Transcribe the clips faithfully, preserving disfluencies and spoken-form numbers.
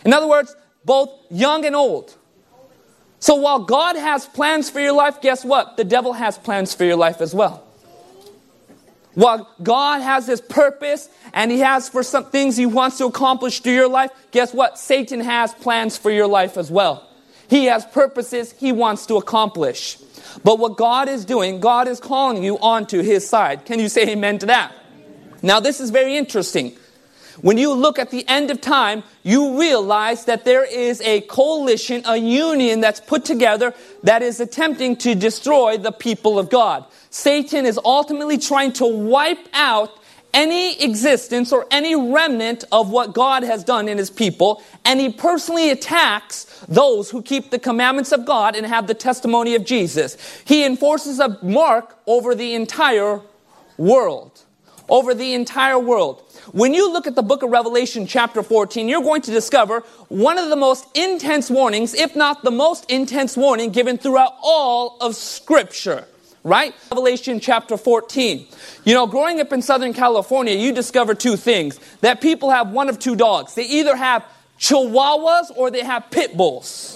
In other words, both young and old. So while God has plans for your life, guess what? The devil has plans for your life as well. While God has His purpose and He has for some things He wants to accomplish through your life, guess what? Satan has plans for your life as well. He has purposes He wants to accomplish. But what God is doing, God is calling you onto His side. Can you say amen to that? Now this is very interesting. When you look at the end of time, you realize that there is a coalition, a union that's put together that is attempting to destroy the people of God. Satan is ultimately trying to wipe out any existence or any remnant of what God has done in His people, and he personally attacks those who keep the commandments of God and have the testimony of Jesus. He enforces a mark over the entire world. Over the entire world. When you look at the book of Revelation chapter fourteen, you're going to discover one of the most intense warnings, if not the most intense warning given throughout all of Scripture. Right? Revelation chapter fourteen. You know, growing up in Southern California, you discover two things. That people have one of two dogs. They either have Chihuahuas or they have pit bulls.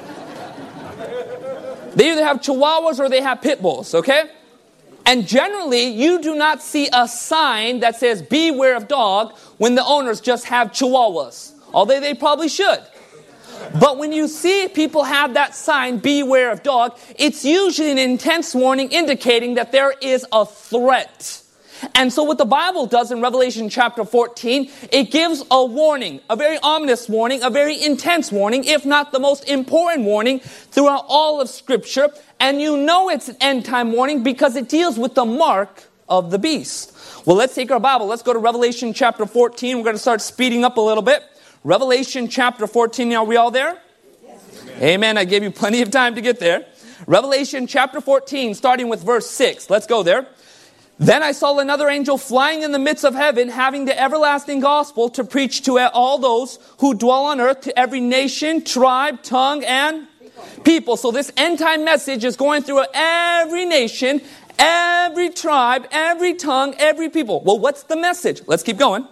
They either have Chihuahuas or they have pit bulls, okay? And generally, you do not see a sign that says, beware of dog, when the owners just have Chihuahuas. Although they probably should. But when you see people have that sign, beware of dog, it's usually an intense warning indicating that there is a threat. And so what the Bible does in Revelation chapter fourteen, it gives a warning, a very ominous warning, a very intense warning, if not the most important warning throughout all of Scripture. And you know it's an end time warning because it deals with the mark of the beast. Well, let's take our Bible. Let's go to Revelation chapter fourteen. We're going to start speeding up a little bit. Revelation chapter fourteen. Are we all there? Yes. Amen. I gave you plenty of time to get there. Revelation chapter fourteen, starting with verse six. Let's go there. Then I saw another angel flying in the midst of heaven, having the everlasting gospel to preach to all those who dwell on earth, to every nation, tribe, tongue, and people. So this end time message is going through every nation, every tribe, every tongue, every people. Well, what's the message? Let's keep going.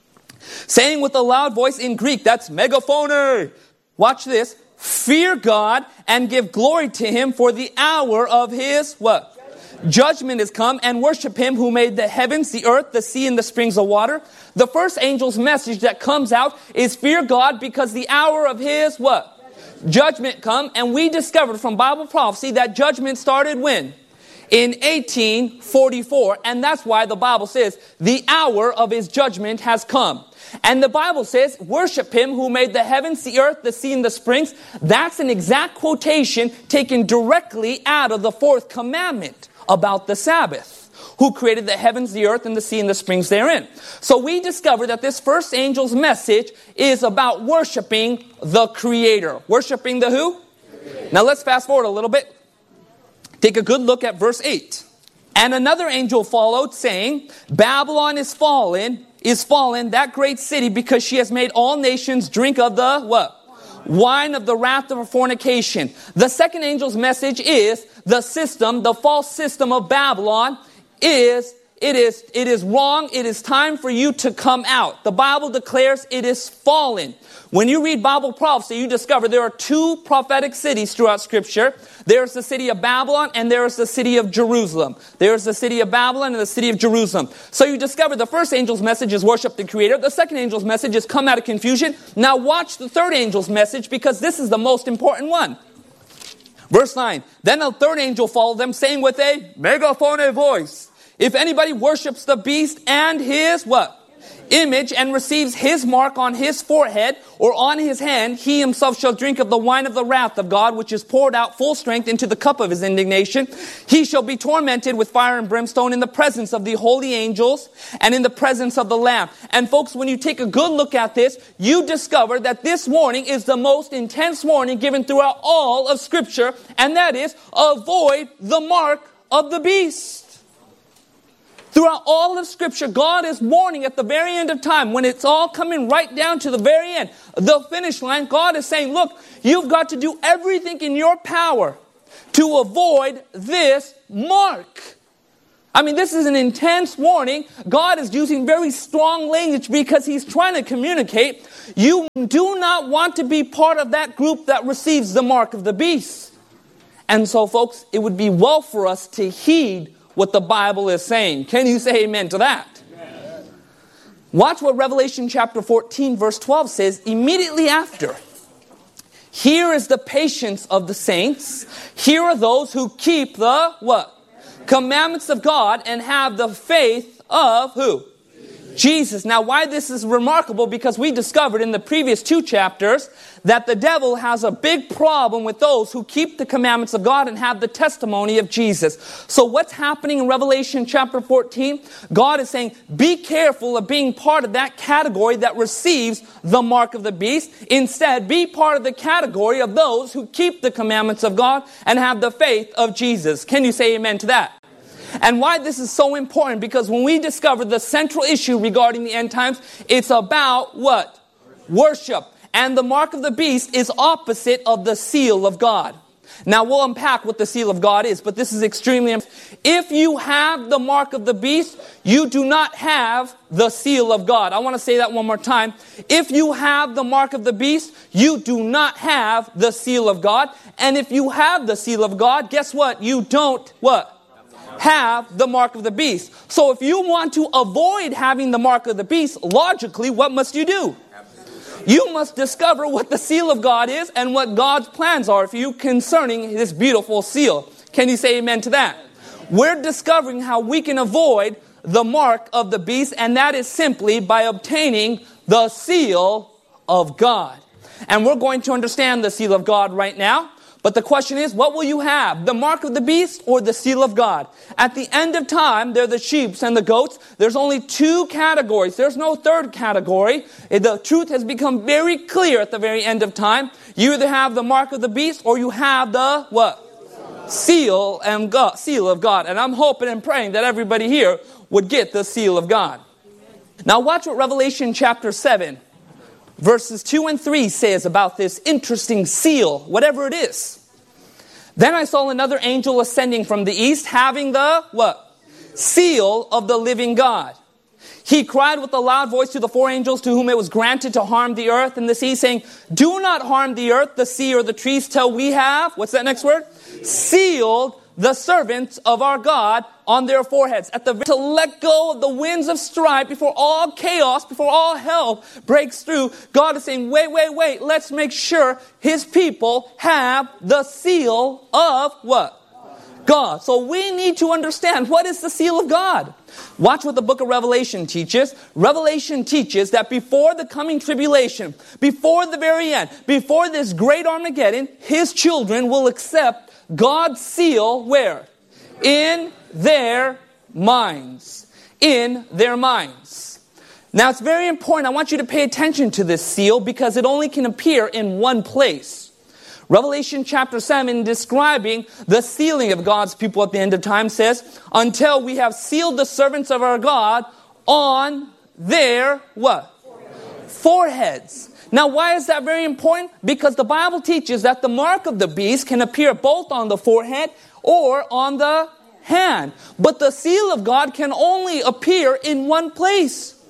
Saying with a loud voice in Greek, that's megaphone. Watch this. Fear God and give glory to Him, for the hour of His what? Judgment is come, and worship Him who made the heavens, the earth, the sea, and the springs of water. The first angel's message that comes out is fear God, because the hour of His what? Judgment come. And we discovered from Bible prophecy that judgment started when? In eighteen forty-four. And that's why the Bible says the hour of His judgment has come. And the Bible says, worship Him who made the heavens, the earth, the sea, and the springs. That's an exact quotation taken directly out of the fourth commandment about the Sabbath. Who created the heavens, the earth, and the sea, and the springs therein. So we discover that this first angel's message is about worshiping the Creator. Worshiping the who? Creator. Now let's fast forward a little bit. Take a good look at verse eight. And another angel followed, saying, Babylon is fallen, is fallen, that great city, because she has made all nations drink of the what? Wine of the wrath of her fornication. The second angel's message is the system, the false system of Babylon is, it is, it is wrong. It is time for you to come out. The Bible declares it is fallen. When you read Bible prophecy, you discover there are two prophetic cities throughout Scripture. There's the city of Babylon and there's the city of Jerusalem. There's the city of Babylon and the city of Jerusalem. So you discover the first angel's message is worship the Creator. The second angel's message is come out of confusion. Now watch the third angel's message, because this is the most important one. Verse nine. Then the third angel followed them, saying with a megaphone voice, if anybody worships the beast and his what? Image, and receives his mark on his forehead or on his hand, he himself shall drink of the wine of the wrath of God, which is poured out full strength into the cup of His indignation. He shall be tormented with fire and brimstone in the presence of the holy angels and in the presence of the Lamb. And folks, when you take a good look at this, you discover that this warning is the most intense warning given throughout all of Scripture, and that is, avoid the mark of the beast. Throughout all of Scripture, God is warning at the very end of time, when it's all coming right down to the very end, the finish line, God is saying, look, you've got to do everything in your power to avoid this mark. I mean, this is an intense warning. God is using very strong language because He's trying to communicate, you do not want to be part of that group that receives the mark of the beast. And so, folks, it would be well for us to heed what the Bible is saying. Can you say amen to that? Amen. Watch what Revelation chapter fourteen, verse twelve says immediately after. Here is the patience of the saints. Here are those who keep the what? Commandments of God and have the faith of who? Jesus. Now, why this is remarkable, because we discovered in the previous two chapters that the devil has a big problem with those who keep the commandments of God and have the testimony of Jesus. So what's happening in Revelation chapter fourteen? God is saying, be careful of being part of that category that receives the mark of the beast. Instead, be part of the category of those who keep the commandments of God and have the faith of Jesus. Can you say amen to that? And why this is so important, because when we discover the central issue regarding the end times, it's about what? Worship. And the mark of the beast is opposite of the seal of God. Now we'll unpack what the seal of God is, but this is extremely important. If you have the mark of the beast, you do not have the seal of God. I want to say that one more time. If you have the mark of the beast, you do not have the seal of God. And if you have the seal of God, guess what? You don't what? Have the mark of the beast. So if you want to avoid having the mark of the beast, logically, what must you do? You must discover what the seal of God is and what God's plans are for you concerning this beautiful seal. Can you say amen to that? We're discovering how we can avoid the mark of the beast, and that is simply by obtaining the seal of God. And we're going to understand the seal of God right now. But the question is, what will you have? The mark of the beast or the seal of God? At the end of time, they're the sheep and the goats. There's only two categories. There's no third category. The truth has become very clear at the very end of time. You either have the mark of the beast or you have the what? Seal and God, seal of God. And I'm hoping and praying that everybody here would get the seal of God. Now watch what Revelation chapter seven. Verses two and three says about this interesting seal, whatever it is. Then I saw another angel ascending from the east, having the, what? Seal of the living God. He cried with a loud voice to the four angels to whom it was granted to harm the earth and the sea, saying, do not harm the earth, the sea, or the trees till we have, what's that next word? Sealed the servants of our God on their foreheads. At the to let go of the winds of strife before all chaos, before all hell breaks through. God is saying, wait, wait, wait. Let's make sure His people have the seal of what? God. So we need to understand, what is the seal of God? Watch what the book of Revelation teaches. Revelation teaches that before the coming tribulation, before the very end, before this great Armageddon, His children will accept God's seal where? In their minds. In their minds. Now it's very important. I want you to pay attention to this seal because it only can appear in one place. Revelation chapter seven, describing the sealing of God's people at the end of time, says, until we have sealed the servants of our God on their what? Foreheads. Foreheads. Now, why is that very important? Because the Bible teaches that the mark of the beast can appear both on the forehead or on the hand. But the seal of God can only appear in one place.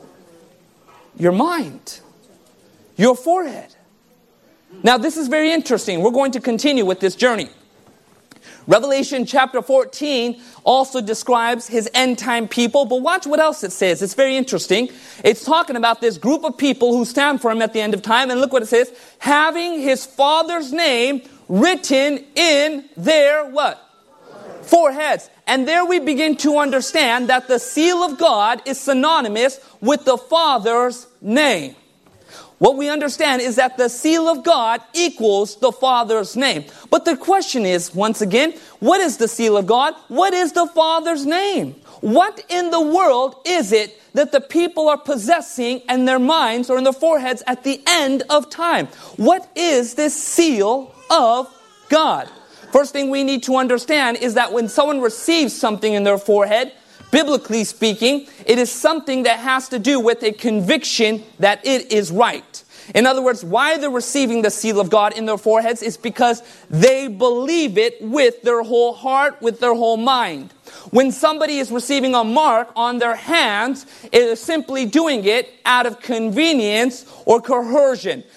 Your mind. Your forehead. Now, this is very interesting. We're going to continue with this journey. Revelation chapter fourteen also describes His end time people, but watch what else it says. It's very interesting. It's talking about this group of people who stand for Him at the end of time, and look what it says. Having His Father's name written in their what? Foreheads. And there we begin to understand that the seal of God is synonymous with the Father's name. What we understand is that the seal of God equals the Father's name. But the question is, once again, what is the seal of God? What is the Father's name? What in the world is it that the people are possessing in their minds or in their foreheads at the end of time? What is this seal of God? First thing we need to understand is that when someone receives something in their forehead, biblically speaking, it is something that has to do with a conviction that it is right. In other words, why they're receiving the seal of God in their foreheads is because they believe it with their whole heart, with their whole mind. When somebody is receiving a mark on their hands, it is simply doing it out of convenience or coercion.